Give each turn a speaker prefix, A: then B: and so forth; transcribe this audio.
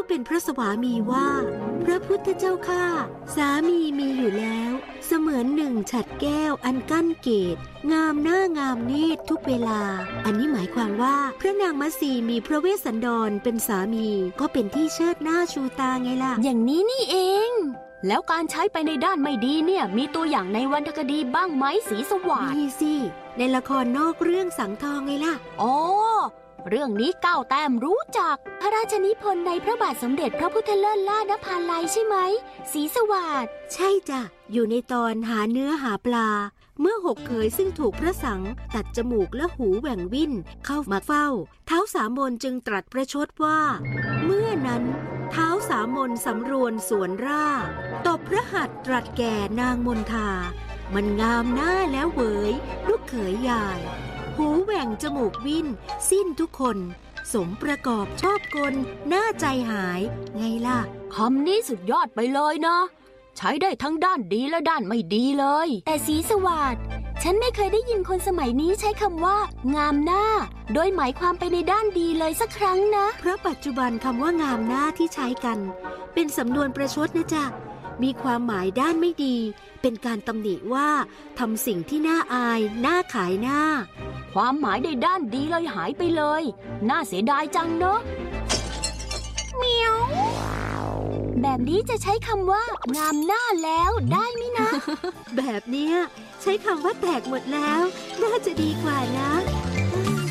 A: เป็นพระสวามีว่าพระพุทธเจ้าข้าสามีมีอยู่แล้วเสมือนหนึ่งฉัตรแก้วอันกั้นเกศงามหน้างามเนตรทุกเวลาอันนี้หมายความว่าพระนางมัสีมีพระเวสสันดรเป็นสามีก็เป็นที่เชิดหน้าชูตาไงล่ะ
B: อย่างนี้นี่เองแล้วการใช้ไปในด้านไม่ดีเนี่ยมีตัวอย่างในวรรณคดีบ้างไหมสีสวัสดิ์
A: มีสิในละครนอกเรื่องสังทองไงล่ะ
B: อ๋อเรื่องนี้ก้าวแต้มรู้จักพระราชนิพนธ์ในพระบาทสมเด็จพระพุทธเลิศล่านภาลัยใช่ไหมสีสวัสดิ์
A: ใช่จ้ะอยู่ในตอนหาเนื้อหาปลาเมื่อหกเขยซึ่งถูกพระสังตัดจมูกและหูแหว่งวิ่นเข้ามาเฝ้าท้าวสามนจึงตรัสประชดว่าเมื่อนั้นท้าวสามนสำรวนสวนร่าตบพระหัตถ์ตรัสแก่นางมนทามันงามหน้าแล้วเหวยลูกเขยใหญ่หูแหว่งจมูกวิ่นสิ้นทุกคนสมประกอบชอบกลน่าใจหายไงล่ะ
B: คำนี้สุดยอดไปเลยนะใช้ได้ทั้งด้านดีและด้านไม่ดีเลยแต่สีสวัสดิ์ฉันไม่เคยได้ยินคนสมัยนี้ใช้คำว่างามหน้าโดยหมายความไปในด้านดีเลยสักครั้งนะ
A: เพราะปัจจุบันคำว่างามหน้าที่ใช้กันเป็นสำนวนประชดนะจ๊ะมีความหมายด้านไม่ดีเป็นการตำหนิว่าทำสิ่งที่น่าอายน่าขายหน้า
B: ความหมายในด้านดีเลยหายไปเลยน่าเสียดายจังเนอะเมียวแบบนี้จะใช้คำว่างามหน้าแล้วได้ไหมนะ
A: แบบเนี้ยใช้คำว่าแตกหมดแล้วน่าจะดีกว่านะ